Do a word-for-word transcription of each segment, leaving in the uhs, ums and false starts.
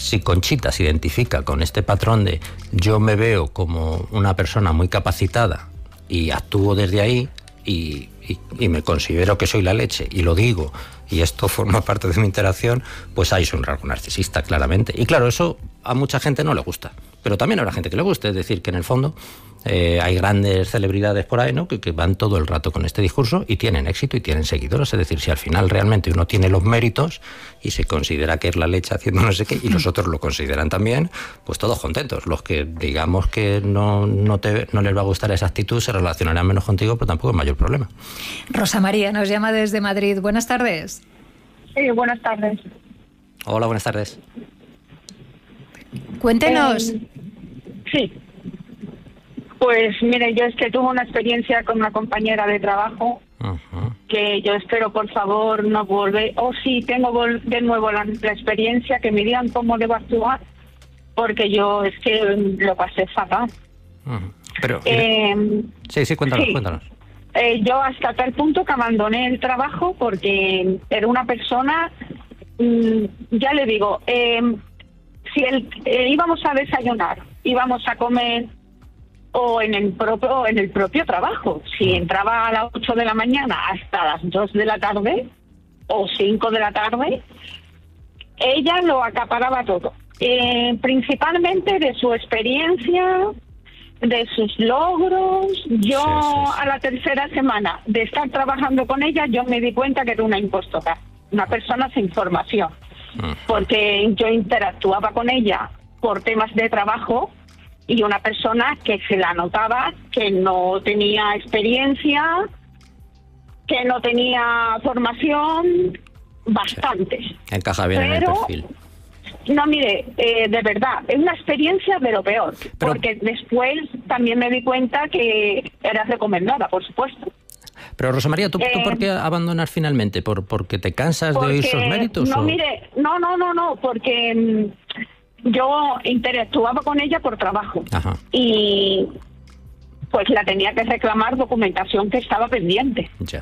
si Conchita se identifica con este patrón de yo me veo como una persona muy capacitada y actúo desde ahí y, y, y me considero que soy la leche y lo digo y esto forma parte de mi interacción, pues ahí soy un rasgo narcisista, claramente. Y claro, eso a mucha gente no le gusta, pero también habrá gente que le guste, es decir, que en el fondo eh, hay grandes celebridades por ahí, ¿no?, que, que van todo el rato con este discurso y tienen éxito y tienen seguidores, es decir, si al final realmente uno tiene los méritos y se considera que es la leche haciendo no sé qué y los otros lo consideran también, pues todos contentos. Los que digamos que no, no, te, no les va a gustar esa actitud se relacionarán menos contigo, pero tampoco es mayor problema. Rosa María nos llama desde Madrid. Buenas tardes. Sí, buenas tardes. Hola, buenas tardes. Cuéntenos. Eh, sí. Pues mire, yo es que tuve una experiencia con una compañera de trabajo uh-huh. que yo espero, por favor, no volver. O si tengo vol- de nuevo la, la experiencia, que me digan cómo debo actuar, porque yo es que lo pasé fatal. Uh-huh. Pero, eh, sí, sí, cuéntanos, sí. cuéntanos. Eh, yo hasta tal punto que abandoné el trabajo porque era una persona, mmm, ya le digo, eh, si el, eh, íbamos a desayunar, íbamos a comer o en el propio en el propio trabajo, si entraba a las ocho de la mañana hasta las dos de la tarde o cinco de la tarde, ella lo acaparaba todo, eh, principalmente de su experiencia, de sus logros. Yo sí, sí, sí. a la tercera semana de estar trabajando con ella, yo me di cuenta que era una impostora, una persona sin formación, uh-huh. porque yo interactuaba con ella por temas de trabajo y una persona que se la notaba que no tenía experiencia, que no tenía formación, bastante. Sí. Encaja bien Pero, en el perfil. No, mire, eh, de verdad, es una experiencia de lo peor, Pero, porque después también me di cuenta que era recomendada, por supuesto. Pero Rosa María, ¿tú, eh, ¿tú por qué abandonas finalmente? ¿Por porque te cansas porque, de oír sus méritos? No, o? mire, no, no, no, no, porque mmm, yo interactuaba con ella por trabajo. Ajá. Y pues la tenía que reclamar documentación que estaba pendiente. Ya.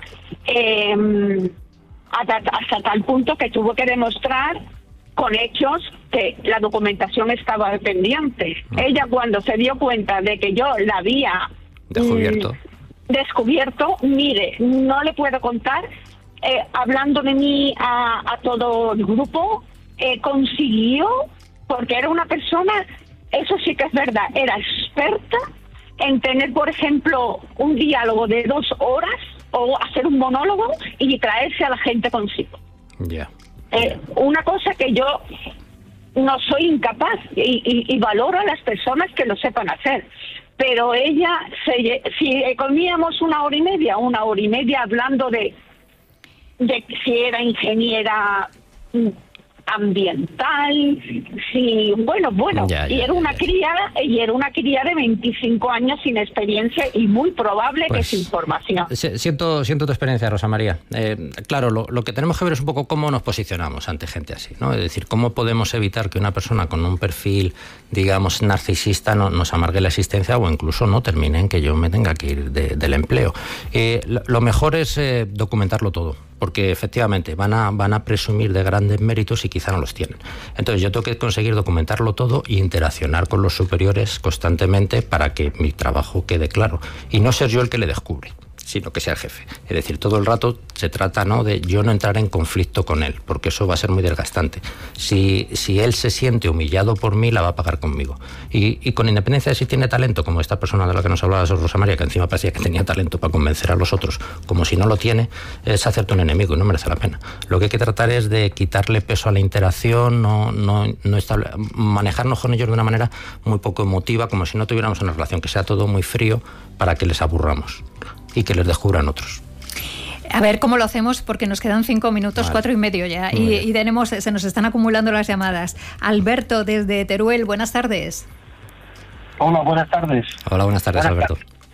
Eh, hasta, hasta tal punto que tuvo que demostrar con hechos que la documentación estaba pendiente. Uh-huh. Ella, cuando se dio cuenta de que yo la había descubierto, mmm, descubierto, mire, no le puedo contar, eh, hablando de mí a, a todo el grupo, eh, consiguió, porque era una persona, eso sí que es verdad, era experta en tener, por ejemplo, un diálogo de dos horas o hacer un monólogo y traerse a la gente consigo. Ya. Yeah. Eh, una cosa que yo no soy incapaz y, y, y valoro a las personas que lo sepan hacer, pero ella, se, si comíamos una hora y media, una hora y media hablando de, de si era ingeniera ambiental, si bueno, bueno, ya, ya, y era una ya, ya. cría, y era una cría de veinticinco años sin experiencia y muy probable pues, que sin formación. Siento, siento tu experiencia, Rosa María. Eh, claro, lo, lo que tenemos que ver es un poco cómo nos posicionamos ante gente así, ¿no? Es decir, cómo podemos evitar que una persona con un perfil, digamos, narcisista no, nos amargue la existencia o incluso no termine en que yo me tenga que ir de, del empleo. Eh, lo, lo mejor es eh, documentarlo todo, porque efectivamente van a, van a presumir de grandes méritos y quizá no los tienen. Entonces yo tengo que conseguir documentarlo todo e interaccionar con los superiores constantemente para que mi trabajo quede claro. Y no ser yo el que le descubre, sino que sea el jefe. Es decir, todo el rato se trata, ¿no?, de yo no entrar en conflicto con él, porque eso va a ser muy desgastante. Si, si él se siente humillado por mí, la va a pagar conmigo. Y, y con independencia de si tiene talento, como esta persona de la que nos hablaba, Rosa María, que encima parecía que tenía talento para convencer a los otros, como si no lo tiene, es hacerte un enemigo y no merece la pena. Lo que hay que tratar es de quitarle peso a la interacción, no, no, no estable, manejarnos con ellos de una manera muy poco emotiva, como si no tuviéramos una relación, que sea todo muy frío para que les aburramos y que les descubran otros. A ver cómo lo hacemos, porque nos quedan cinco minutos, vale. cuatro y medio ya, y, y tenemos, se nos están acumulando las llamadas. Alberto, desde Teruel, buenas tardes. Hola, buenas tardes. Hola, buenas tardes, buenas Alberto. Tardes.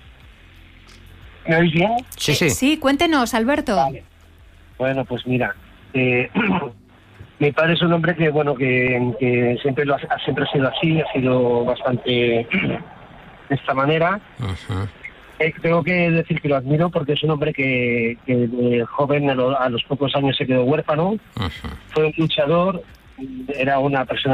¿Me oís bien? Sí, sí. Sí, cuéntenos, Alberto. Vale. Bueno, pues mira, eh, mi padre es un hombre que, bueno, que, que siempre, lo ha, siempre ha sido así, ha sido bastante de esta manera. Uh-huh. Eh, tengo que decir que lo admiro porque es un hombre que, que de joven a, lo, a los pocos años se quedó huérfano. Uh-huh. Fue un luchador, era una persona